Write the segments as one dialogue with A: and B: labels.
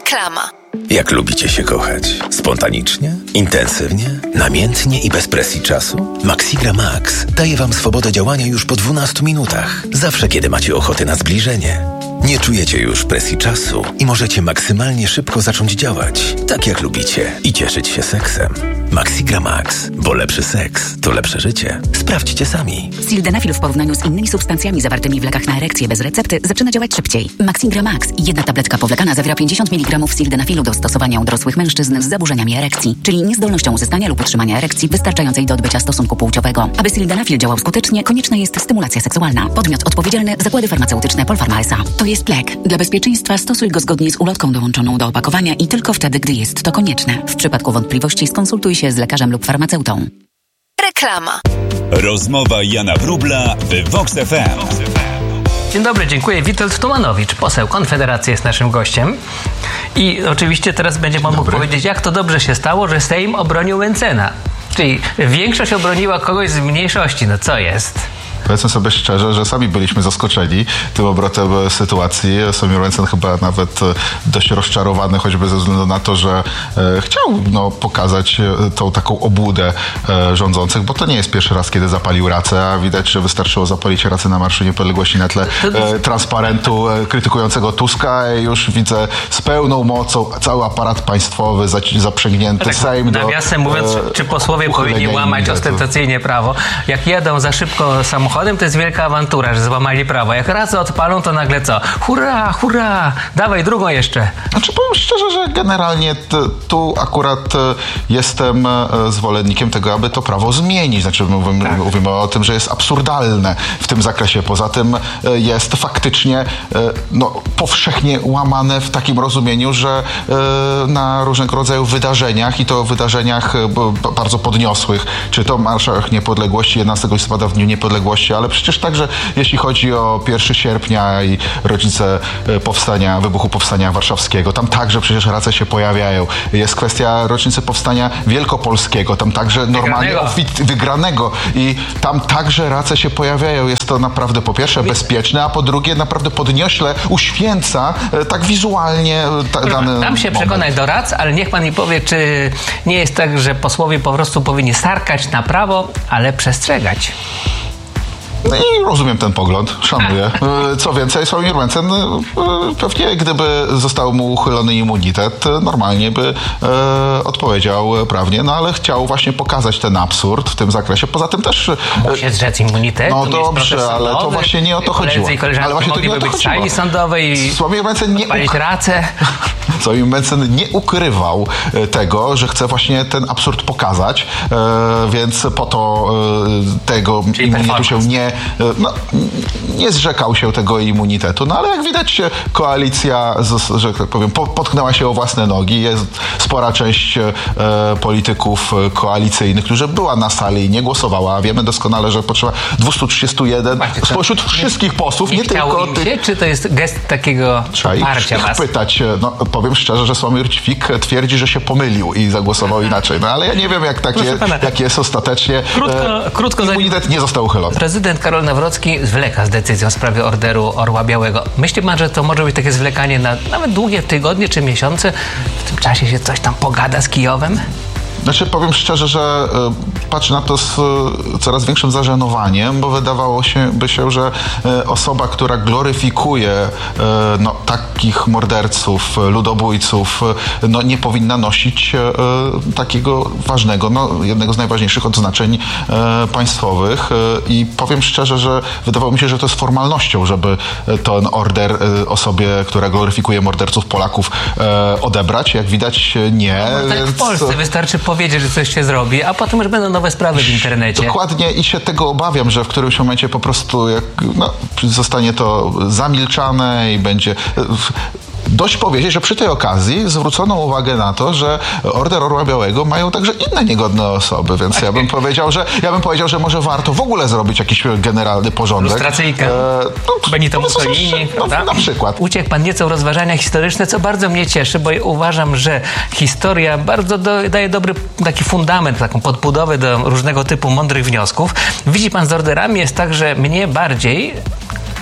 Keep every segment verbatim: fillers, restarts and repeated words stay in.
A: Reklama.
B: Jak lubicie się kochać? Spontanicznie? Intensywnie? Namiętnie i bez presji czasu? Maxigra Max daje wam swobodę działania już po dwunastu minutach. Zawsze, kiedy macie ochotę na zbliżenie. Nie czujecie już presji czasu i możecie maksymalnie szybko zacząć działać, tak jak lubicie, i cieszyć się seksem. Maxigra Max, bo lepszy seks to lepsze życie. Sprawdźcie sami.
C: Sildenafil w porównaniu z innymi substancjami zawartymi w lekach na erekcję bez recepty zaczyna działać szybciej. Maxigra Max, jedna tabletka powlekana, zawiera pięćdziesiąt miligramów sildenafilu do stosowania u dorosłych mężczyzn z zaburzeniami erekcji, czyli niezdolnością uzyskania lub utrzymania erekcji wystarczającej do odbycia stosunku płciowego. Aby sildenafil działał skutecznie, konieczna jest stymulacja seksualna. Podmiot odpowiedzialny: Zakłady Farmaceutyczne Polpharma S A. To jest lek. Dla bezpieczeństwa stosuj go zgodnie z ulotką dołączoną do opakowania i tylko wtedy, gdy jest to konieczne. W przypadku wątpliwości skonsultuj się z lekarzem lub farmaceutą.
A: Reklama.
D: Rozmowa Jana Wróbla w Vox F M.
E: Dzień dobry, dziękuję. Witold Tumanowicz, poseł Konfederacji, jest naszym gościem. I oczywiście teraz będzie pan mógł powiedzieć, jak to dobrze się stało, że Sejm obronił Mencena. Czyli większość obroniła kogoś z mniejszości. No co jest?
F: Powiedzmy sobie szczerze, że sami byliśmy zaskoczeni tym obrotem sytuacji. Sławomir Mencen chyba nawet dość rozczarowany, choćby ze względu na to, że e, chciał no, pokazać tą taką obłudę e, rządzących, bo to nie jest pierwszy raz, kiedy zapalił racę, a widać, że wystarczyło zapalić racę na Marszu Niepodległości na tle e, transparentu e, krytykującego Tuska i już widzę z pełną mocą cały aparat państwowy za, zaprzęgnięty, tak, Sejm do...
E: Nawiasem mówiąc, e, czy posłowie powinni łamać ostentacyjnie prawo? Jak jadą za szybko samochodem, to jest wielka awantura, że złamali prawo. Jak raz odpalą, to nagle co? Hurra, hurra! Dawaj drugą jeszcze.
F: Znaczy powiem szczerze, że generalnie t, tu akurat jestem zwolennikiem tego, aby to prawo zmienić. Znaczy mówimy, tak. mówimy o tym, że jest absurdalne w tym zakresie. Poza tym jest faktycznie no, powszechnie łamane w takim rozumieniu, że na różnego rodzaju wydarzeniach i to wydarzeniach bardzo podniosłych, czy to Marszach Niepodległości, jedenastego listopada w Dniu Niepodległości, ale przecież także jeśli chodzi o pierwszego sierpnia i rocznicę powstania, wybuchu Powstania Warszawskiego, tam także przecież racje się pojawiają. Jest kwestia rocznicy Powstania Wielkopolskiego, tam także normalnie wygranego, wygranego i tam także racje się pojawiają. Jest to naprawdę po pierwsze bezpieczne, a po drugie naprawdę podniośle uświęca tak wizualnie ta, dany
E: Tam się
F: moment.
E: przekonać do rac, ale niech pan mi powie, czy nie jest tak, że posłowie po prostu powinni sarkać na prawo, ale przestrzegać.
F: No i rozumiem ten pogląd, szanuję. Co więcej, Sławomir Mencen pewnie gdyby został mu uchylony immunitet, normalnie by e, odpowiedział prawnie, no ale chciał właśnie pokazać ten absurd w tym zakresie. Poza tym też...
E: Mógł się zrzec immunitetu.
F: No dobrze, ale to właśnie nie o to chodziło.
E: Koledzy i koleżanki
F: ale właśnie
E: mogliby
F: to nie o to
E: być w sali sądowej i
F: Sławomir Mencen nie
E: odpalić racę.
F: Sławomir Mencen nie ukrywał tego, że chce właśnie ten absurd pokazać, e, więc po to e, tego
E: Czyli
F: immunitetu się nie No, nie zrzekał się tego immunitetu, no ale jak widać koalicja, że tak powiem, potknęła się o własne nogi. Jest spora część e, polityków koalicyjnych, którzy była na sali i nie głosowała. Wiemy doskonale, że potrzeba dwieście trzydzieści jeden Właśnie, spośród wszystkich posłów, nie, nie tylko
E: im
F: tych...
E: się, czy to jest gest takiego poparcia was?
F: pytać, no powiem szczerze, że Sławomir Ćwik twierdzi, że się pomylił i zagłosował inaczej. No ale ja nie wiem, jak, takie, jak jest ostatecznie.
E: Krótko,
F: e,
E: krótko
F: immunitet nie został uchylony.
E: Prezydent Karol Nawrocki zwleka z decyzją w sprawie orderu Orła Białego. Myśli pan, że to może być takie zwlekanie na nawet długie tygodnie czy miesiące? W tym czasie się coś tam pogada z Kijowem?
F: Znaczy, powiem szczerze, że y, patrzę na to z y, coraz większym zażenowaniem, bo wydawało się, by się, że y, osoba, która gloryfikuje y, no, takich morderców, ludobójców, y, no, nie powinna nosić y, takiego ważnego, no, jednego z najważniejszych odznaczeń y, państwowych. Y, I powiem szczerze, że wydawało mi się, że to jest formalnością, żeby ten order y, osobie, która gloryfikuje morderców Polaków, y, odebrać. Jak widać, nie.
E: No, tak
F: więc...
E: w Polsce wystarczy powiedzieć, że coś się zrobi, a potem już będą nowe sprawy w internecie.
F: Dokładnie i się tego obawiam, że w którymś momencie po prostu jak, no, zostanie to zamilczane i będzie... Dość powiedzieć, że przy tej okazji zwrócono uwagę na to, że Order Orła Białego mają także inne niegodne osoby, więc ja bym powiedział, że ja bym powiedział, że może warto w ogóle zrobić jakiś generalny porządek.
E: Lustracyjkę. E, no, Benito Mussolini,
F: no,
E: prawda?
F: Na przykład.
E: Uciekł pan nieco w rozważania historyczne, co bardzo mnie cieszy, bo uważam, że historia bardzo do, daje dobry taki fundament, taką podbudowę do różnego typu mądrych wniosków. Widzi pan, z orderami jest tak, że mnie bardziej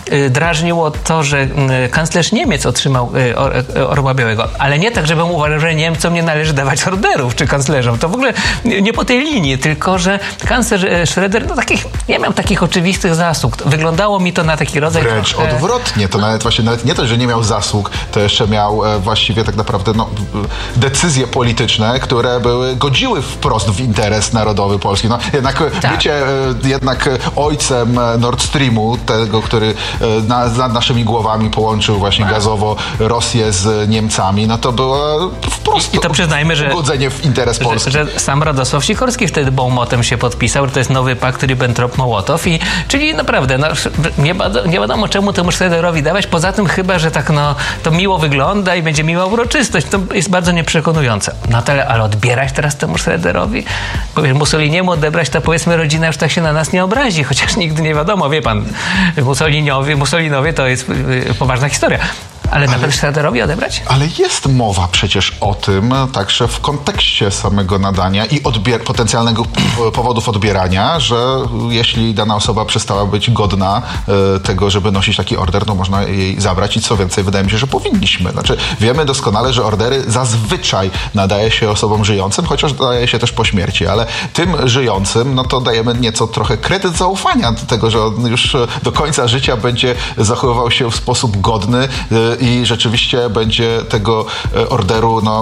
E: drażniło to, że kanclerz Niemiec otrzymał Orła Białego, ale nie tak, żebym uważał, że Niemcom nie należy dawać orderów czy kanclerzom. To w ogóle nie po tej linii, tylko że kanclerz Schröder no takich, nie miał takich oczywistych zasług. Wyglądało mi to na taki rodzaj...
F: Wręcz trochę... odwrotnie. To nawet właśnie nawet nie to, że nie miał zasług, to jeszcze miał właściwie tak naprawdę no, decyzje polityczne, które były, godziły wprost w interes narodowy Polski. No, jednak, tak. wiecie, jednak ojcem Nord Streamu, tego, który nad na naszymi głowami połączył właśnie tak. gazowo Rosję z Niemcami, no to było wprost
E: I to przyznajmy, że,
F: godzenie w interes Polski.
E: Że, że sam Radosław Sikorski wtedy Beaumontem się podpisał, że to jest nowy pakt Ribbentrop-Mołotow i czyli naprawdę no, nie, nie wiadomo czemu temu Schröderowi dawać, poza tym chyba, że tak no to miło wygląda i będzie miła uroczystość. To jest bardzo nieprzekonujące. No ale, ale odbierać teraz temu Schröderowi? Powiesz, Mussoliniemu odebrać, to powiedzmy rodzina już tak się na nas nie obrazi, chociaż nigdy nie wiadomo, wie pan, Mussolinowi, Mussolinowie to jest poważna historia. Ale nawet Schröderowi odebrać?
F: Ale jest mowa przecież o tym, także w kontekście samego nadania i odbier- potencjalnego powodów odbierania, że jeśli dana osoba przestała być godna e, tego, żeby nosić taki order, to można jej zabrać i co więcej, wydaje mi się, że powinniśmy. Znaczy, wiemy doskonale, że ordery zazwyczaj nadaje się osobom żyjącym, chociaż daje się też po śmierci, ale tym żyjącym, no to dajemy nieco trochę kredyt zaufania do tego, że on już do końca życia będzie zachowywał się w sposób godny e, i rzeczywiście będzie tego orderu no,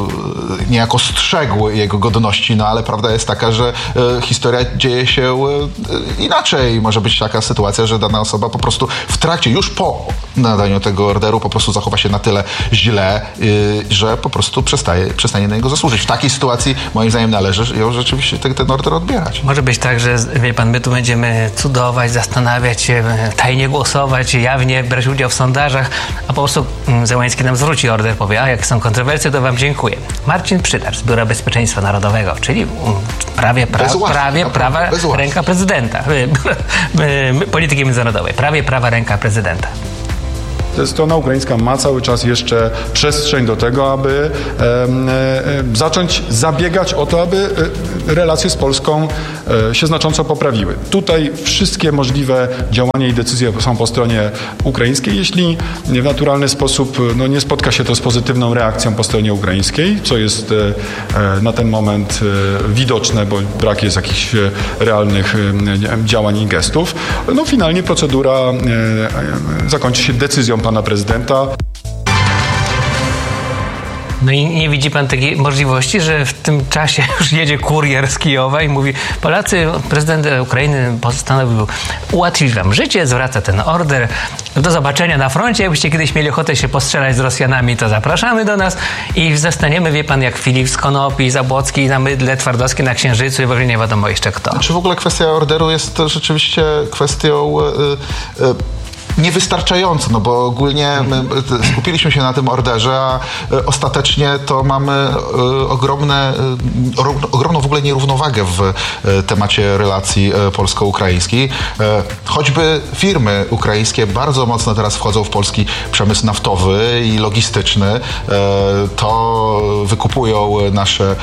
F: niejako strzegł jego godności, no ale prawda jest taka, że historia dzieje się inaczej. Może być taka sytuacja, że dana osoba po prostu w trakcie, już po nadaniu tego orderu po prostu zachowa się na tyle źle, że po prostu przestaje, przestanie na niego zasłużyć. W takiej sytuacji moim zdaniem należy ją rzeczywiście ten, ten order odbierać.
E: Może być tak, że wie pan, my tu będziemy cudować, zastanawiać się, tajnie głosować, jawnie brać udział w sondażach, a po prostu Zełański nam zwróci order, powie, a jak są kontrowersje, to wam dziękuję. Marcin Przydarz z Biura Bezpieczeństwa Narodowego, czyli prawie, pra, ład, prawie prawa ręka prezydenta. Polityki międzynarodowej. Prawie prawa ręka prezydenta.
A: Strona ukraińska ma cały czas jeszcze przestrzeń do tego, aby e, e, zacząć zabiegać o to, aby e, relacje z Polską e, się znacząco poprawiły. Tutaj wszystkie możliwe działania i decyzje są po stronie ukraińskiej. Jeśli w naturalny sposób no, nie spotka się to z pozytywną reakcją po stronie ukraińskiej, co jest e, na ten moment e, widoczne, bo brak jest jakichś realnych e, działań i gestów, no finalnie procedura e, e, zakończy się decyzją pana prezydenta.
E: No i nie widzi pan takiej możliwości, że w tym czasie już jedzie kurier z Kijowa i mówi, Polacy, prezydent Ukrainy postanowił ułatwić wam życie, zwraca ten order. Do zobaczenia na froncie. Jakbyście kiedyś mieli ochotę się postrzelać z Rosjanami, to zapraszamy do nas i zostaniemy, wie pan, jak Filip z Konopi, Zabłocki na Mydle, Twardowski na Księżycu i w ogóle nie wiadomo jeszcze kto.
F: Czy w ogóle kwestia orderu jest rzeczywiście kwestią... Yy, yy, niewystarczająco, no bo ogólnie my skupiliśmy się na tym orderze, a ostatecznie to mamy ogromne, ogromną w ogóle nierównowagę w temacie relacji polsko-ukraińskich. Choćby firmy ukraińskie bardzo mocno teraz wchodzą w polski przemysł naftowy i logistyczny. To wykupują nasze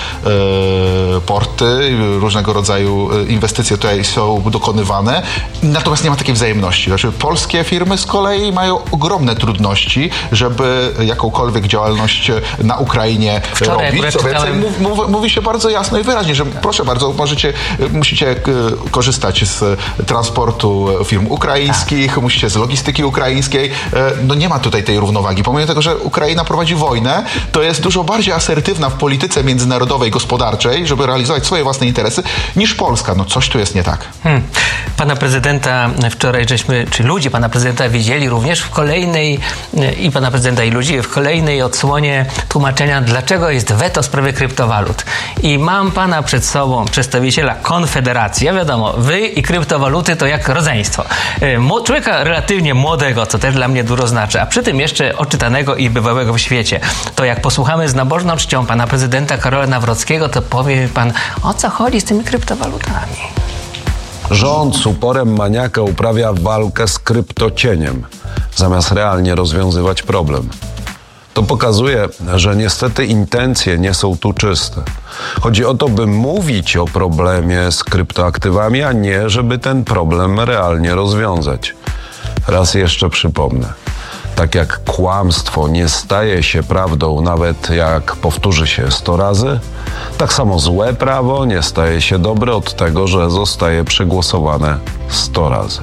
F: porty, różnego rodzaju inwestycje tutaj są dokonywane, natomiast nie ma takiej wzajemności. Znaczy polskie firmy Firmy z kolei mają ogromne trudności, żeby jakąkolwiek działalność na Ukrainie
E: Wczoraj
F: robić. Co więcej, mówi, mówi się bardzo jasno i wyraźnie, że proszę bardzo, możecie, musicie korzystać z transportu firm ukraińskich, tak. musicie z logistyki ukraińskiej. No nie ma tutaj tej równowagi. Pomimo tego, że Ukraina prowadzi wojnę, to jest dużo bardziej asertywna w polityce międzynarodowej, gospodarczej, żeby realizować swoje własne interesy, niż Polska. No coś tu jest nie tak.
E: Hmm. Pana prezydenta wczoraj żeśmy, czy ludzie pana prezydenta widzieli również w kolejnej, i pana prezydenta i ludzi, w kolejnej odsłonie tłumaczenia, dlaczego jest weto w sprawie kryptowalut. I mam pana przed sobą, przedstawiciela Konfederacji. Ja wiadomo, wy i kryptowaluty to jak rodzeństwo. Człowieka relatywnie młodego, co też dla mnie dużo znaczy, a przy tym jeszcze oczytanego i bywałego w świecie. To jak posłuchamy z nabożną czcią pana prezydenta Karola Nawrockiego, to powie pan, o co chodzi z tymi kryptowalutami?
G: Rząd z uporem maniaka uprawia walkę z kryptocieniem, zamiast realnie rozwiązywać problem. To pokazuje, że niestety intencje nie są tu czyste. Chodzi o to, by mówić o problemie z kryptoaktywami, a nie żeby ten problem realnie rozwiązać. Raz jeszcze przypomnę. Tak jak kłamstwo nie staje się prawdą nawet jak powtórzy się sto razy, tak samo złe prawo nie staje się dobre od tego, że zostaje przegłosowane sto razy.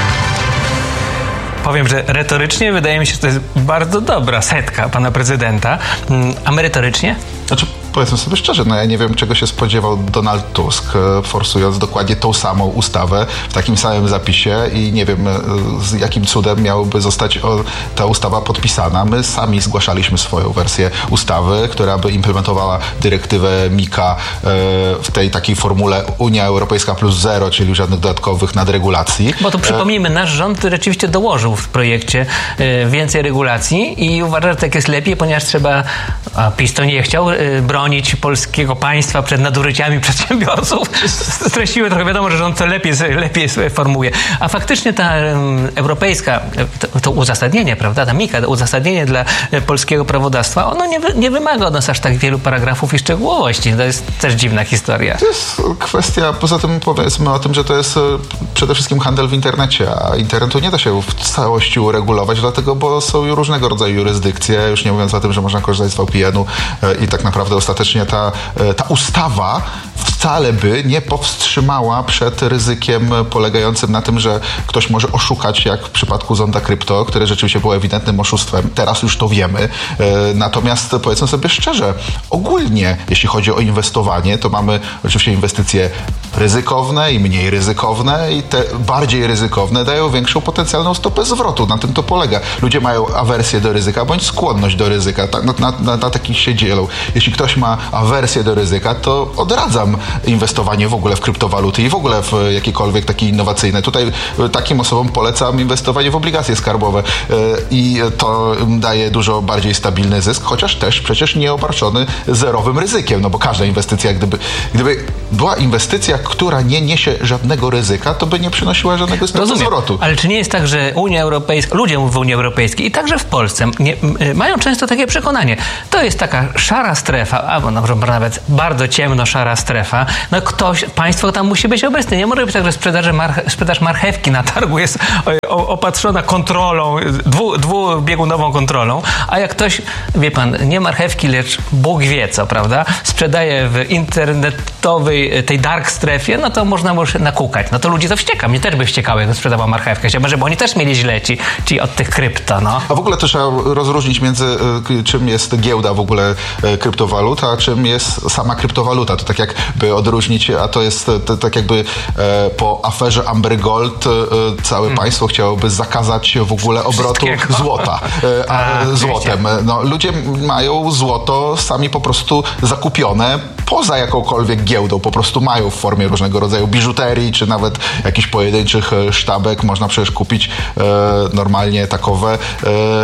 E: Powiem, że retorycznie wydaje mi się, że to jest bardzo dobra setka pana prezydenta, a merytorycznie?
F: Znaczy, powiedzmy sobie szczerze, no ja nie wiem, czego się spodziewał Donald Tusk, forsując dokładnie tą samą ustawę w takim samym zapisie i nie wiem, z jakim cudem miałaby zostać ta ustawa podpisana. My sami zgłaszaliśmy swoją wersję ustawy, która by implementowała dyrektywę Mika w tej takiej formule Unia Europejska plus zero, czyli żadnych dodatkowych nadregulacji.
E: Bo to przypomnijmy, nasz rząd rzeczywiście dołożył w projekcie więcej regulacji i uważa, że tak jest lepiej, ponieważ trzeba, a PiS to nie chciał, bronić polskiego państwa przed nadużyciami przedsiębiorców. Streściły trochę, wiadomo, że rząd to lepiej, lepiej formuje. A faktycznie ta um, europejska, to, to uzasadnienie, prawda, ta Mika, to uzasadnienie dla polskiego prawodawstwa, ono nie, nie wymaga od nas aż tak wielu paragrafów i szczegółowości. To jest też dziwna historia.
F: To jest kwestia, poza tym powiedzmy o tym, że to jest przede wszystkim handel w internecie, a internetu nie da się w całości uregulować, dlatego, bo są różnego rodzaju jurysdykcje, już nie mówiąc o tym, że można korzystać z V P N-u i tak naprawdę ostatecznie ta, ta ustawa wcale by nie powstrzymała przed ryzykiem polegającym na tym, że ktoś może oszukać, jak w przypadku zonda krypto, które rzeczywiście było ewidentnym oszustwem. Teraz już to wiemy. Natomiast powiedzmy sobie szczerze, ogólnie, jeśli chodzi o inwestowanie, to mamy oczywiście inwestycje ryzykowne i mniej ryzykowne i te bardziej ryzykowne dają większą potencjalną stopę zwrotu. Na tym to polega. Ludzie mają awersję do ryzyka bądź skłonność do ryzyka. Na, na, na, na takich się dzielą. Jeśli ktoś ma awersję do ryzyka, to odradzam inwestowanie w ogóle w kryptowaluty i w ogóle w jakiekolwiek takie innowacyjne. Tutaj takim osobom polecam inwestowanie w obligacje skarbowe i to daje dużo bardziej stabilny zysk, chociaż też przecież nie obarczony zerowym ryzykiem, no bo każda inwestycja, gdyby, gdyby była inwestycja, która nie niesie żadnego ryzyka, to by nie przynosiła żadnego zwrotu.
E: Ale czy nie jest tak, że Unia Europejska, ludzie w Unii Europejskiej i także w Polsce nie, mają często takie przekonanie, to jest taka szara strefa, albo nawet bardzo ciemno szara strefa, no ktoś, państwo tam musi być obecne. Nie może być tak, że sprzedaż, marche, sprzedaż marchewki na targu jest opatrzona kontrolą, dwu, dwubiegunową kontrolą, a jak ktoś, wie pan, nie marchewki, lecz Bóg wie co, prawda, sprzedaje w internetowej, tej dark strefie, no to można mu się nakukać. No to ludzi to wścieka. Mnie też by wściekało, jak sprzedawał marchewkę. Chciałbym, żeby oni też mieli źle, ci, ci od tych krypto, no.
F: A w ogóle to trzeba rozróżnić między czym jest giełda w ogóle kryptowalut, a czym jest sama kryptowaluta. To tak jakby odróżnić, a to jest to, tak jakby e, po aferze Amber Gold e, całe hmm. państwo chciałoby zakazać w ogóle obrotu złota. E, a, a, złotem. No, ludzie mają złoto sami po prostu zakupione poza jakąkolwiek giełdą. Po prostu mają w formie różnego rodzaju biżuterii, czy nawet jakichś pojedynczych sztabek. Można przecież kupić e, normalnie takowe. E,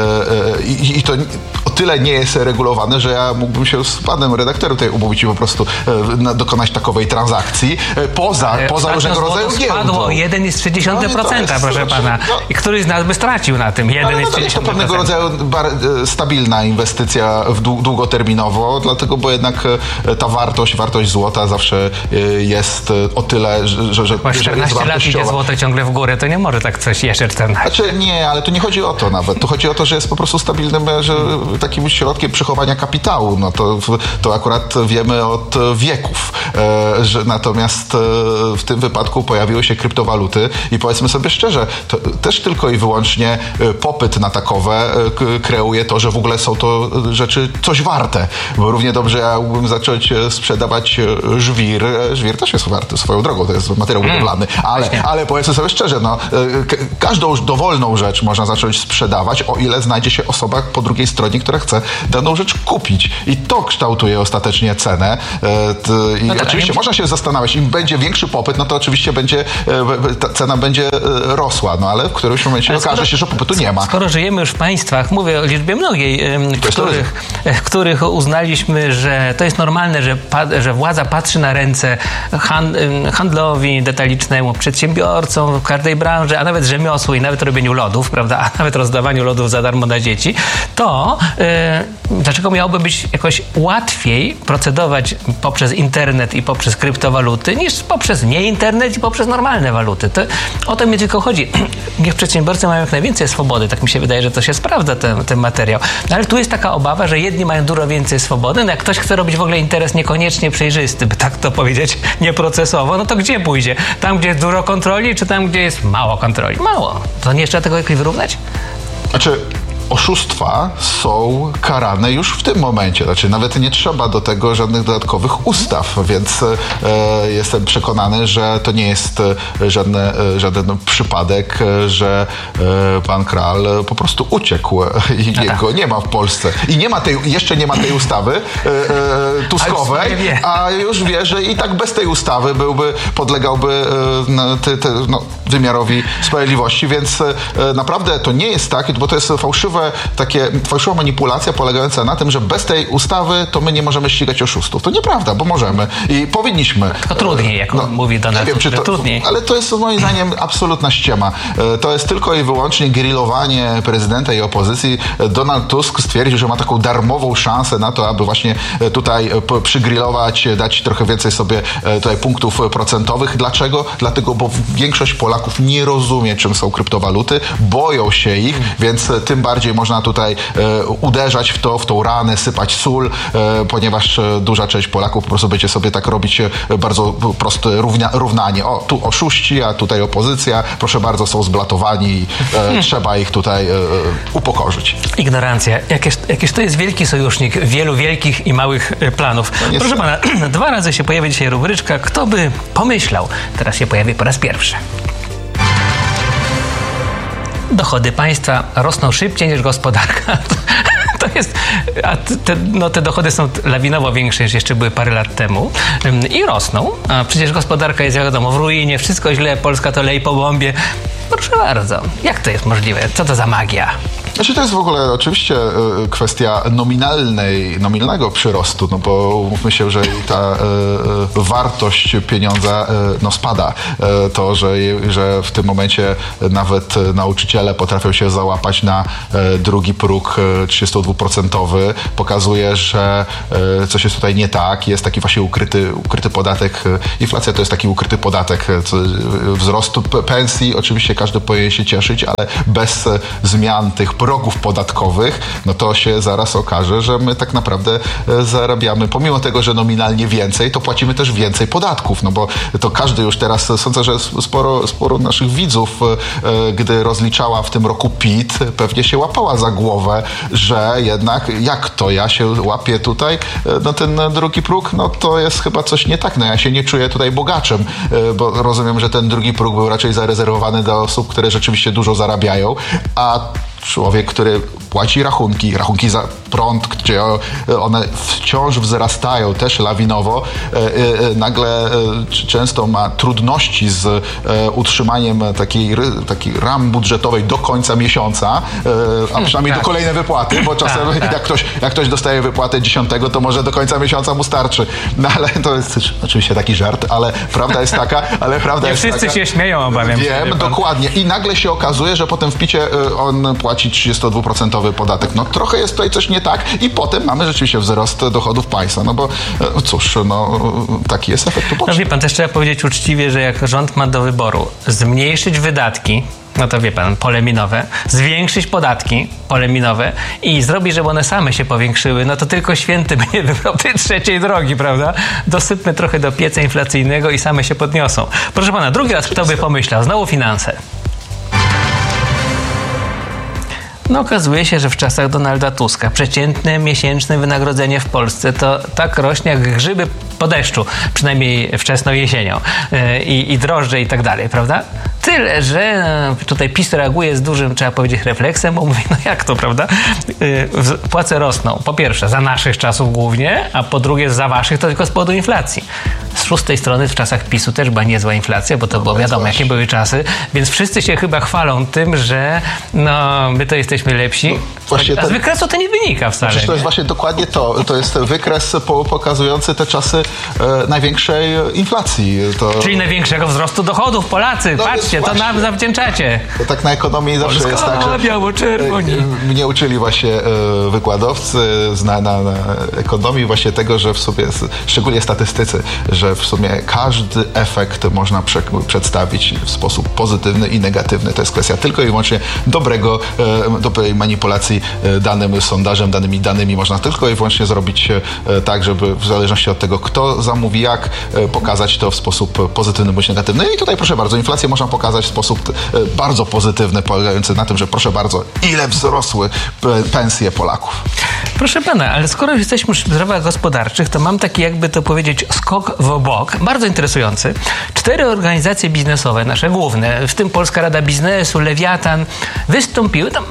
F: e, i, I to o tyle nie jest regulowane, że ja mógłbym się z panem redaktorem tutaj umówić i po prostu e, dokonać takowej transakcji e, poza, e, poza różnego rodzaju giełdą.
E: Spadło o jeden przecinek trzy procent, no proszę pana. No, i któryś z nas by stracił na tym jeden przecinek trzy procent.
F: No, to pewnego rodzaju bar, stabilna inwestycja w długoterminowo, dlatego, bo jednak ta wartość, wartość złota zawsze jest o tyle, że, że,
E: że czternaście lat idzie złoto ciągle w górę, to nie może tak coś jeszcze czternaście.
F: Znaczy nie, ale tu nie chodzi o to nawet. Tu chodzi o to, że jest po prostu stabilnym, że takim środkiem przechowania kapitału. No to, to akurat wiemy od wieków. E, że natomiast e, w tym wypadku pojawiły się kryptowaluty i powiedzmy sobie szczerze, to też tylko i wyłącznie popyt na takowe e, kreuje to, że w ogóle są to rzeczy coś warte. Bo równie dobrze ja mógłbym zacząć sprzedawać żwir. Żwir też jest warty swoją drogą, to jest materiał budowlany. Ale, ale powiedzmy sobie szczerze, no, każdą dowolną rzecz można zacząć sprzedawać, o ile znajdzie się osoba po drugiej stronie, która chce daną rzecz kupić. I to kształtuje ostatecznie cenę. I no tak, oczywiście można się zastanawiać, im będzie większy popyt, no to oczywiście będzie, ta cena będzie rosła, no ale w którymś momencie ale okaże skoro, się, że popytu nie ma.
E: Skoro żyjemy już w państwach, mówię o liczbie mnogiej, w których, w których uznaliśmy, że to jest normalne, że, że władza patrzy na ręce handlu handlowi detalicznemu, przedsiębiorcom w każdej branży, a nawet rzemiosłu i nawet robieniu lodów, prawda, a nawet rozdawaniu lodów za darmo na dzieci, to yy, dlaczego miałoby być jakoś łatwiej procedować poprzez internet i poprzez kryptowaluty niż poprzez nie internet i poprzez normalne waluty? To, o to mi tylko chodzi. Niech przedsiębiorcy mają jak najwięcej swobody, tak mi się wydaje, że to się sprawdza ten, ten materiał. No, ale tu jest taka obawa, że jedni mają dużo więcej swobody, no jak ktoś chce robić w ogóle interes niekoniecznie przejrzysty, by tak to powiedzieć, nieprocesowo, no to gdzie pójdzie? Tam, gdzie jest dużo kontroli, czy tam, gdzie jest mało kontroli? Mało. To nie trzeba tego jakoś wyrównać?
F: Znaczy, oszustwa są karane już w tym momencie. Znaczy, nawet nie trzeba do tego żadnych dodatkowych ustaw, więc e, jestem przekonany, że to nie jest żadne, żaden przypadek, że e, pan Kral po prostu uciekł i jego nie ma w Polsce. I nie ma tej, jeszcze nie ma tej ustawy e, e, tuskowej, a już wie, że i tak bez tej ustawy byłby, podlegałby e, ty, ty, no, wymiarowi sprawiedliwości, więc e, naprawdę to nie jest tak, bo to jest fałszywe takie fałszywa manipulacja polegająca na tym, że bez tej ustawy to my nie możemy ścigać oszustów. To nieprawda, bo możemy i powinniśmy.
E: To trudniej, jak no, mówi Donald Tusk, to, trudniej.
F: Ale to jest moim zdaniem absolutna ściema. To jest tylko i wyłącznie grillowanie prezydenta i opozycji. Donald Tusk stwierdził, że ma taką darmową szansę na to, aby właśnie tutaj przygrillować, dać trochę więcej sobie tutaj punktów procentowych. Dlaczego? Dlatego, bo większość Polaków nie rozumie, czym są kryptowaluty, boją się ich, więc tym bardziej można tutaj e, uderzać w to, w tą ranę, sypać sól, e, ponieważ e, duża część Polaków po prostu będzie sobie tak robić e, bardzo proste równia, równanie. O, tu oszuści, a tutaj opozycja. Proszę bardzo, są zblatowani i e, hmm. trzeba ich tutaj e, upokorzyć.
E: Ignorancja. Jakież, jakież to jest wielki sojusznik wielu wielkich i małych planów. No proszę pana, dwa razy się pojawi dzisiaj rubryczka Kto by pomyślał? Teraz się pojawi po raz pierwszy. Dochody państwa rosną szybciej niż gospodarka. To jest, a te, no te dochody są lawinowo większe niż jeszcze były parę lat temu i rosną. A przecież gospodarka jest, wiadomo, w ruinie, wszystko źle, Polska to lej po bombie. Proszę bardzo, jak to jest możliwe? Co to za magia?
F: Znaczy to jest w ogóle oczywiście y, kwestia nominalnej, nominalnego przyrostu, no bo mówmy się, że ta y, y, wartość pieniądza y, no spada. Y, to, że, że w tym momencie nawet nauczyciele potrafią się załapać na y, drugi próg y, trzydziestodwuprocentowy, pokazuje, że y, coś jest tutaj nie tak. Jest taki właśnie ukryty, ukryty podatek. Inflacja to jest taki ukryty podatek. Co, wzrostu pensji, oczywiście każdy powinien się cieszyć, ale bez y, zmian tych progów podatkowych, no to się zaraz okaże, że my tak naprawdę zarabiamy, pomimo tego, że nominalnie więcej, to płacimy też więcej podatków, no bo to każdy już teraz, sądzę, że sporo, sporo naszych widzów, gdy rozliczała w tym roku P I T, pewnie się łapała za głowę, że jednak jak to ja się łapię tutaj, no ten drugi próg, no to jest chyba coś nie tak, no ja się nie czuję tutaj bogaczem, bo rozumiem, że ten drugi próg był raczej zarezerwowany dla osób, które rzeczywiście dużo zarabiają, a człowiek, który płaci rachunki, rachunki za prąd, gdzie one wciąż wzrastają też lawinowo, nagle często ma trudności z utrzymaniem takiej, takiej ram budżetowej do końca miesiąca, a przynajmniej tak. do kolejnej wypłaty, bo czasem tak, tak. Jak, ktoś, jak ktoś dostaje wypłatę dziesiątego, to może do końca miesiąca mu starczy. No ale to jest oczywiście taki żart, ale prawda jest taka, ale prawda
E: Nie
F: jest
E: wszyscy
F: taka,
E: się śmieją, obawiam się.
F: Wiem, dokładnie. I nagle się okazuje, że potem w picie on płaci trzydziestodwuprocentowy podatek. No trochę jest tutaj coś nie tak i potem mamy rzeczywiście wzrost dochodów państwa. No bo cóż, no taki jest efekt uboczny.
E: No wie pan, też trzeba powiedzieć uczciwie, że jak rząd ma do wyboru zmniejszyć wydatki, no to wie pan, pole minowe, zwiększyć podatki, pole minowe i zrobić, żeby one same się powiększyły, no to tylko święty by nie wybrał tej trzeciej drogi, prawda? Dosypmy trochę do pieca inflacyjnego i same się podniosą. Proszę pana, drugi raz kto by pomyślał? Znowu finanse. No okazuje się, że w czasach Donalda Tuska przeciętne miesięczne wynagrodzenie w Polsce to tak rośnie jak grzyby po deszczu, przynajmniej wczesną jesienią i, i drożdże i tak dalej, prawda? Tyle, że tutaj PiS reaguje z dużym, trzeba powiedzieć, refleksem, bo mówi, no jak to, prawda? Płace rosną, po pierwsze, za naszych czasów głównie, a po drugie, za waszych to tylko z powodu inflacji. Z szóstej strony w czasach PiSu też była niezła inflacja, bo to było wiadomo, jakie były czasy, więc wszyscy się chyba chwalą tym, że no, my to jesteśmy lepsi. No, właśnie a z wykresu to nie wynika wcale.
F: Przecież to jest właśnie dokładnie to. To jest wykres po, pokazujący te czasy e, największej inflacji. To...
E: Czyli największego wzrostu dochodów. Polacy, no, patrzcie, to nam zawdzięczacie.
F: To tak na ekonomii zawsze Polska, jest tak, że
E: biało-czerwoni.
F: Mnie uczyli właśnie e, wykładowcy na, na, na ekonomii właśnie tego, że w sobie, szczególnie statystycy, że w sumie każdy efekt można prze, przedstawić w sposób pozytywny i negatywny. To jest kwestia tylko i wyłącznie dobrego, e, dobrej manipulacji e, danym sondażem, danymi danymi. Można tylko i wyłącznie zrobić e, tak, żeby w zależności od tego, kto zamówi jak, e, pokazać to w sposób pozytywny bądź negatywny. I tutaj proszę bardzo, inflację można pokazać w sposób e, bardzo pozytywny, polegający na tym, że proszę bardzo, ile wzrosły pensje Polaków.
E: Proszę pana, ale skoro już jesteśmy przy sprawach gospodarczych, to mam taki, jakby to powiedzieć, skok w bok, bardzo interesujący. Cztery organizacje biznesowe, nasze główne, w tym Polska Rada Biznesu, Lewiatan, wystąpiły, tam,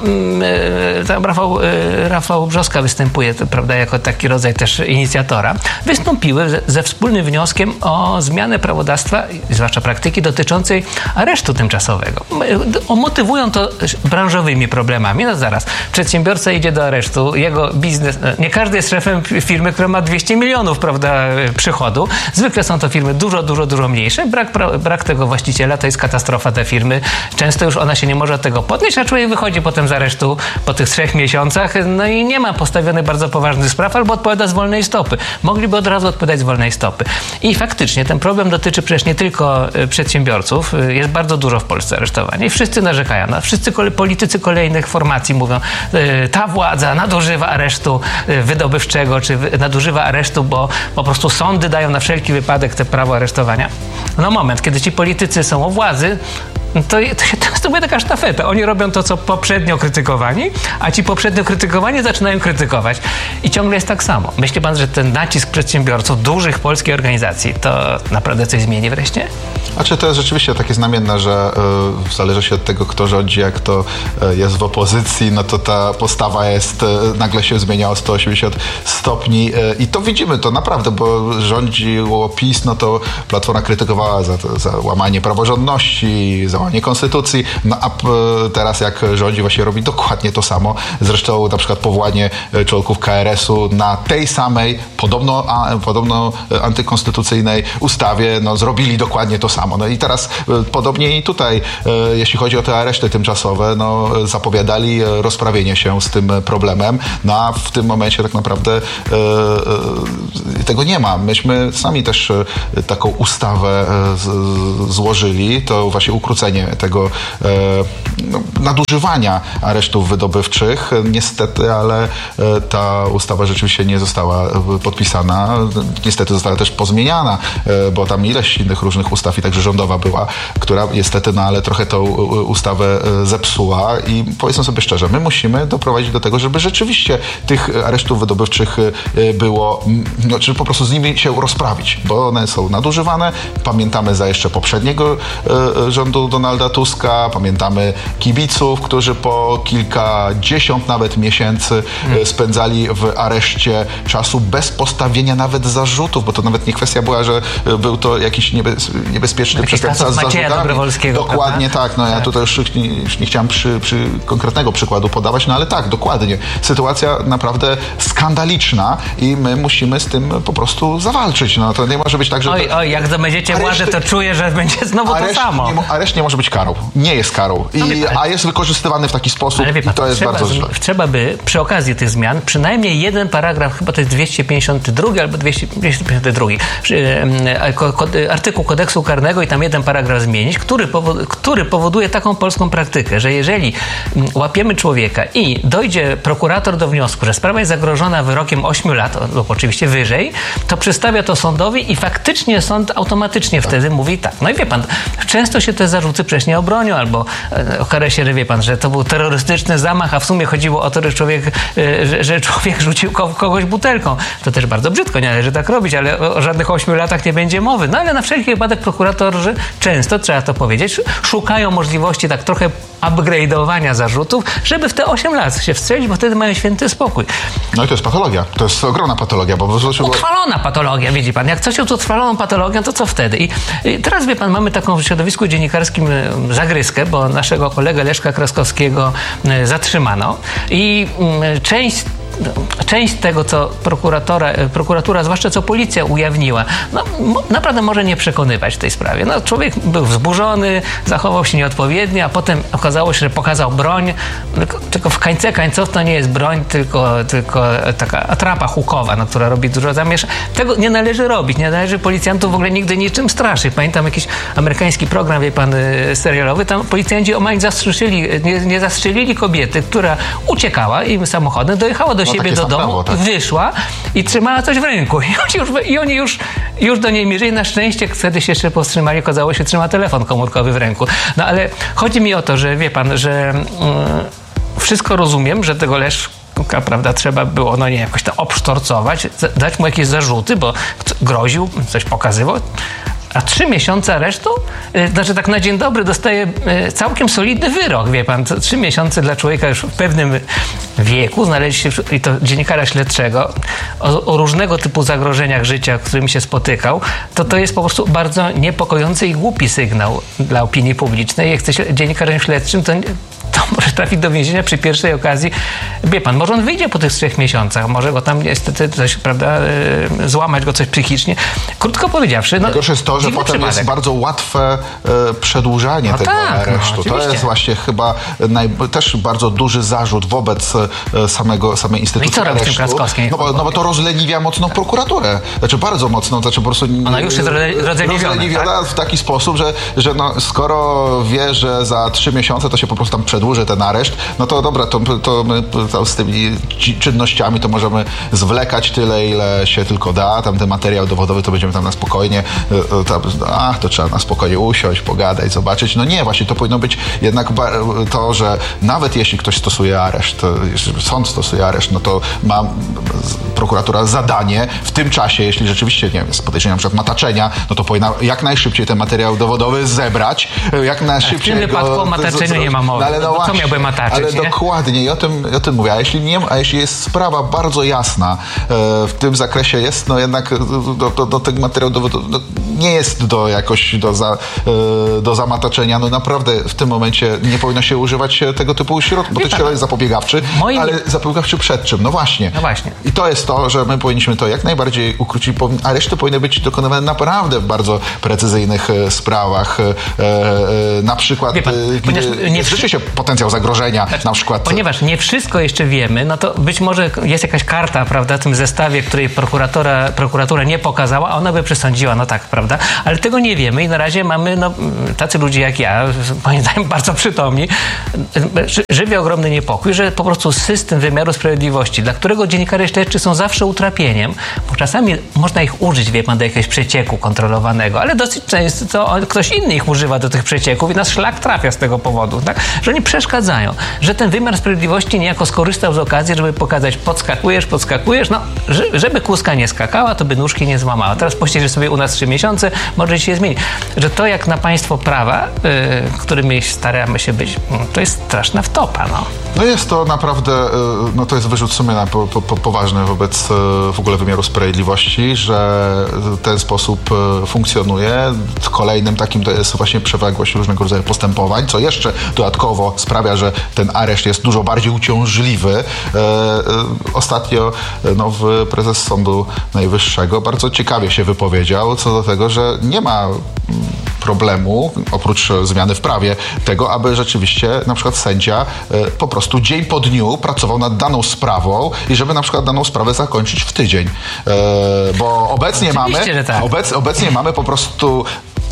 E: tam Rafał, Rafał Brzoska występuje, to, prawda, jako taki rodzaj też inicjatora, wystąpiły ze, ze wspólnym wnioskiem o zmianę prawodawstwa, zwłaszcza praktyki dotyczącej aresztu tymczasowego. Motywują to branżowymi problemami. No zaraz, przedsiębiorca idzie do aresztu, jego biznes, nie każdy jest szefem firmy, która ma dwieście milionów, prawda, przychodu. Zwykle są to firmy dużo, dużo, dużo mniejsze. Brak, brak tego właściciela to jest katastrofa dla firmy. Często już ona się nie może od tego podnieść, a człowiek wychodzi potem z aresztu po tych trzech miesiącach, no i nie ma postawionych bardzo poważnych spraw, albo odpowiada z wolnej stopy. Mogliby od razu odpowiadać z wolnej stopy. I faktycznie ten problem dotyczy przecież nie tylko przedsiębiorców. Jest bardzo dużo w Polsce aresztowania i wszyscy narzekają. No, wszyscy politycy kolejnych formacji mówią, ta władza nadużywa aresztu wydobywczego, czy nadużywa aresztu, bo po prostu sądy dają na wszelki wypadek te prawo aresztowania. No moment, kiedy ci politycy są u władzy, to, to, to była taka sztafeta. Oni robią to, co poprzednio krytykowani, a ci poprzednio krytykowani zaczynają krytykować. I ciągle jest tak samo. Myśli pan, że ten nacisk przedsiębiorców, dużych polskich organizacji, to naprawdę coś zmieni wreszcie?
F: Znaczy, to jest rzeczywiście takie znamienne, że y, zależy się od tego, kto rządzi, jak to y, jest w opozycji, no to ta postawa jest, y, nagle się zmienia o sto osiemdziesiąt stopni y, i to widzimy, to naprawdę, bo rządziło PiS, no to Platforma krytykowała za, za łamanie praworządności, za łamanie konstytucji, no a p, teraz jak rządzi, właśnie robi dokładnie to samo. Zresztą na przykład powołanie członków K R S u na tej samej, podobno, a, podobno antykonstytucyjnej ustawie, no zrobili dokładnie to samo. No i teraz e, podobnie i tutaj, e, jeśli chodzi o te areszty tymczasowe, no zapowiadali rozprawienie się z tym problemem, no a w tym momencie tak naprawdę e, e, tego nie ma. Myśmy sami też e, taką ustawę e, z, złożyli, to właśnie ukrócenie tego e, no, nadużywania aresztów wydobywczych. Niestety, ale e, ta ustawa rzeczywiście nie została podpisana. Niestety została też pozmieniana, e, bo tam ileś innych różnych ustaw i także rządowa była, która niestety, no ale trochę tą ustawę zepsuła i powiedzmy sobie szczerze, my musimy doprowadzić do tego, żeby rzeczywiście tych aresztów wydobywczych było, no, czy po prostu z nimi się rozprawić, bo one są nadużywane. Pamiętamy za jeszcze poprzedniego e, rządu Donalda Tuska, pamiętamy kibiców, którzy po kilkadziesiąt nawet miesięcy e, spędzali w areszcie czasu bez postawienia nawet zarzutów, bo to nawet nie kwestia była, że był to jakiś niebez, niebezpieczny przestępca z zarzutami. Dokładnie prawda? Tak. No ja tak. tutaj już nie, już nie chciałem przy, przy konkretnego przykładu podawać, no ale tak, dokładnie. Sytuacja naprawdę skandaliczna i my musimy z tym po prostu zawalczyć. No to nie może być tak, że...
E: Oj, oj, jak będziecie władzę, to czuję, że będzie znowu
F: areszt,
E: to samo.
F: Nie, areszt nie może być karą. Nie jest karą. I, no, a jest wykorzystywany w taki sposób pan, i to jest
E: trzeba,
F: bardzo źle.
E: Trzeba by przy okazji tych zmian przynajmniej jeden paragraf, chyba to jest dwieście pięćdziesiąty drugi albo dwieście pięćdziesiąty drugi, artykuł kodeksu karnego i tam jeden paragraf zmienić, który, powod, który powoduje taką polską praktykę, że jeżeli łapiemy człowieka i dojdzie prokurator do wniosku, że sprawa jest zagrożona skazana wyrokiem ośmiu lat, lub oczywiście wyżej, to przedstawia to sądowi i faktycznie sąd automatycznie tak. wtedy mówi tak. No i wie pan, często się te zarzuty przecież nie obronią, albo okaże się, że wie pan, że to był terrorystyczny zamach, a w sumie chodziło o to, że człowiek, że, że człowiek rzucił kogoś butelką. To też bardzo brzydko, nie należy tak robić, ale o, o żadnych ośmiu latach nie będzie mowy. No ale na wszelki wypadek prokuratorzy często, trzeba to powiedzieć, szukają możliwości tak trochę upgrade'owania zarzutów, żeby w te osiem lat się wstrzelić, bo wtedy mają święty spokój.
F: No i to jest patologia. To jest ogromna patologia, bo po prostu...
E: Utrwalona patologia, widzi pan. Jak coś jest utrwaloną patologią, to co wtedy? I, I teraz, wie pan, mamy taką w środowisku dziennikarskim zagryskę, bo naszego kolegę Leszka Kraskowskiego zatrzymano i część Część tego, co prokuratora, prokuratura, zwłaszcza co policja ujawniła, no, naprawdę może nie przekonywać w tej sprawie. No, człowiek był wzburzony, zachował się nieodpowiednio, a potem okazało się, że pokazał broń, tylko, tylko w końcu końców to nie jest broń, tylko, tylko taka atrapa hukowa, no, która robi dużo zamieszania. Tego nie należy robić, nie należy policjantów w ogóle nigdy niczym straszyć. Pamiętam jakiś amerykański program, wie pan, serialowy, tam policjanci omal zastrzelili, nie, nie zastrzelili kobiety, która uciekała im samochodem, dojechała do
F: No,
E: siebie do domu, prawo, tak. wyszła i trzymała coś w ręku. I oni już, i oni już, już do niej mierzyli. Na szczęście wtedy się jeszcze powstrzymali, okazało się, trzyma telefon komórkowy w ręku. No ale chodzi mi o to, że wie pan, że mm, wszystko rozumiem, że tego Leszka, prawda, trzeba było, no nie, jakoś to obsztorcować, dać mu jakieś zarzuty, bo groził, coś pokazywał. A trzy miesiące aresztu? Znaczy tak na dzień dobry dostaje całkiem solidny wyrok, wie pan. Trzy miesiące dla człowieka już w pewnym wieku, znaleźć się, i to dziennikarza śledczego, o, o różnego typu zagrożeniach życia, z którymi się spotykał, to to jest po prostu bardzo niepokojący i głupi sygnał dla opinii publicznej. Jak jesteś dziennikarzem śledczym, to to może trafić do więzienia przy pierwszej okazji. Wie pan, może on wyjdzie po tych trzech miesiącach, może go tam niestety coś, prawda, yy, złamać go coś psychicznie. Krótko powiedziawszy, no...
F: Najgorsze jest to, że potem przypadek. jest bardzo łatwe e, przedłużanie no tego tak, aresztu. No, to jest właśnie chyba naj, też bardzo duży zarzut wobec e, samego, samej instytucji
E: no i co robi
F: aresztu.
E: No
F: bo, no bo to rozleniwia mocno prokuraturę. Znaczy bardzo mocno, znaczy po prostu...
E: Ona już jest rozleniwiona. Rozleniwiona
F: tak? w taki sposób, że, że no, skoro wie, że za trzy miesiące to się po prostu tam przedłuży ten areszt, no to dobra, to, to my to z tymi czynnościami to możemy zwlekać tyle, ile się tylko da. Tam ten materiał dowodowy to będziemy tam na spokojnie, tam, ach, to trzeba na spokojnie usiąść, pogadać, zobaczyć. No nie, właśnie to powinno być jednak to, że nawet jeśli ktoś stosuje areszt, sąd stosuje areszt, no to ma prokuratura zadanie w tym czasie, jeśli rzeczywiście, nie wiem, jest podejrzenie na przykład mataczenia, no to powinna jak najszybciej ten materiał dowodowy zebrać, jak najszybciej
E: w tym wypadku o mataczeniu nie ma mowy.
F: No, ale no
E: właśnie, co miałby mataczyć,
F: ale
E: nie?
F: dokładnie, i o tym, o tym mówię. A jeśli, nie, a jeśli jest sprawa bardzo jasna e, w tym zakresie, jest no jednak do, do, do tego materiału dowodowy do, nie jest do jakoś do, za, e, do zamataczenia, no naprawdę w tym momencie nie powinno się używać tego typu środków, bo to środek jest zapobiegawczy, Moim... ale zapobiegawczy przed czym? No właśnie.
E: no właśnie.
F: I to jest to, że my powinniśmy to jak najbardziej ukrócić, a reszty powinny być dokonywane naprawdę w bardzo precyzyjnych e, sprawach. E, e, na przykład, pan, e, nie zwyższy się potencjał zagrożenia, znaczy, na przykład.
E: Ponieważ nie wszystko jeszcze wiemy, no to być może jest jakaś karta, prawda, w tym zestawie, której prokuratora, prokuratura nie pokazała, a ona by przesądziła, no tak, prawda, ale tego nie wiemy i na razie mamy, no, tacy ludzie jak ja, moim zdaniem bardzo przytomni, żywi ogromny niepokój, że po prostu system wymiaru sprawiedliwości, dla którego dziennikarze śledczy są zawsze utrapieniem, bo czasami można ich użyć, wie pan, do jakiegoś przecieku kontrolowanego, ale dosyć często to ktoś inny ich używa do tych przecieków i nas szlak trafia z tego powodu, tak, że oni przeszkadzają, że ten wymiar sprawiedliwości niejako skorzystał z okazji, żeby pokazać, podskakujesz, podskakujesz, no, żeby kłuska nie skakała, to by nóżki nie złamała. Teraz posiedzisz sobie u nas trzy miesiące, może się zmieni. Że to jak na państwo prawa, yy, którymi staramy się być, to jest straszna wtopa, no.
F: No jest to naprawdę, no to jest wyrzut sumienia po, po, po, poważny wobec w ogóle wymiaru sprawiedliwości, że w ten sposób funkcjonuje. Kolejnym takim to jest właśnie przewlekłość różnego rodzaju postępowań, co jeszcze dodatkowo sprawia, że ten areszt jest dużo bardziej uciążliwy. E, e, ostatnio nowy prezes Sądu Najwyższego bardzo ciekawie się wypowiedział co do tego, że nie ma problemu, oprócz zmiany w prawie, tego, aby rzeczywiście na przykład sędzia e, po prostu dzień po dniu pracował nad daną sprawą i żeby na przykład daną sprawę zakończyć w tydzień. E, bo obecnie mamy,
E: tak.
F: obec, obecnie mamy po prostu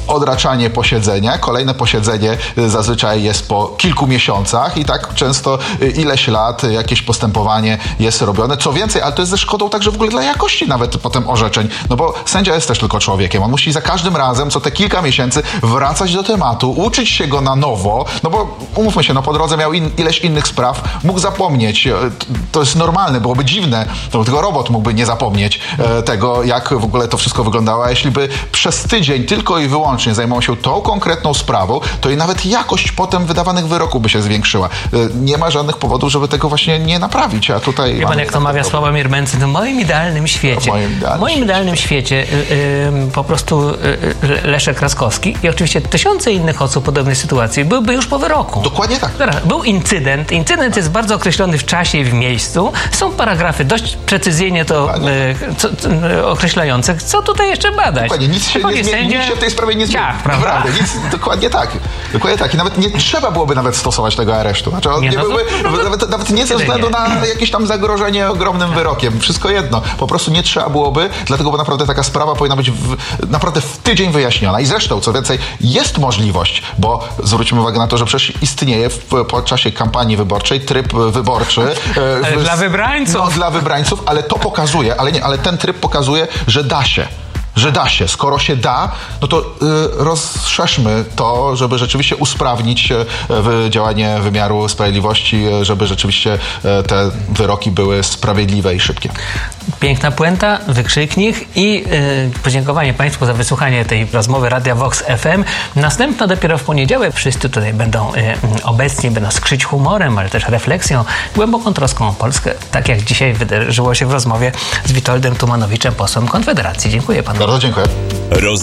F: odraczanie posiedzenia. Kolejne posiedzenie zazwyczaj jest po kilku miesiącach i tak często ileś lat jakieś postępowanie jest robione. Co więcej, ale to jest ze szkodą także w ogóle dla jakości nawet potem orzeczeń, no bo sędzia jest też tylko człowiekiem. On musi za każdym razem, co te kilka miesięcy wracać do tematu, uczyć się go na nowo, no bo umówmy się, no po drodze miał in, ileś innych spraw, mógł zapomnieć. To jest normalne, byłoby dziwne, to tylko robot mógłby nie zapomnieć e, tego, jak w ogóle to wszystko wyglądało. A jeśli by przez tydzień tylko i wyłącznie zajmował się tą konkretną sprawą, to i nawet jakość potem wydawanych wyroków by się zwiększyła. E, nie ma żadnych powodów, żeby tego właśnie nie naprawić, a tutaj...
E: Wie pan, jak to mawia Sławomir Mencen, w moim idealnym świecie,
F: w moim idealnym,
E: w moim idealnym świecie y, y, po prostu y, y, Leszek Kraskowski i oczywiście tysiące innych osób w podobnej sytuacji byłby już po wyroku.
F: Dokładnie tak.
E: Zaraz, był incydent. Incydent jest bardzo określony w czasie i w miejscu. Są paragrafy dość precyzyjnie to y, co, y, określające. Co tutaj jeszcze badać?
F: Dokładnie, nic się, nie zmieni, nic się w tej sprawie nie zmieni.
E: Ciach,
F: Naprawdę, nic, dokładnie tak. Dokładnie tak. I nawet nie trzeba byłoby nawet stosować tego aresztu. Znaczy, on
E: Nie,
F: nie
E: no to-
F: byłby,
E: no to-
F: nawet, nawet nie ze względu na jakieś tam zagrożenie ogromnym wyrokiem. Wszystko jedno. Po prostu nie trzeba byłoby, dlatego bo naprawdę taka sprawa powinna być w, naprawdę w tydzień wyjaśniona. I zresztą, co więcej, jest możliwość, bo zwróćmy uwagę na to, że przecież istnieje w, po czasie kampanii wyborczej tryb wyborczy. e,
E: Ale
F: w-
E: dla wybrańców.
F: No, dla wybrańców, ale to pokazuje, ale nie, ale ten tryb pokazuje, że da się. Że da się. Skoro się da, no to y, rozszerzmy to, żeby rzeczywiście usprawnić y, wy- działanie wymiaru sprawiedliwości, y, żeby rzeczywiście y, te wyroki były sprawiedliwe i szybkie.
E: Piękna puenta, wykrzyknik i y, podziękowanie Państwu za wysłuchanie tej rozmowy Radia Vox F M. Następna dopiero w poniedziałek. Wszyscy tutaj będą y, obecni, będą skrzyć humorem, ale też refleksją, głęboką troską o Polskę, tak jak dzisiaj wydarzyło się w rozmowie z Witoldem Tumanowiczem, posłem Konfederacji. Dziękuję panu.
F: Bardzo dziękuję.
D: Roz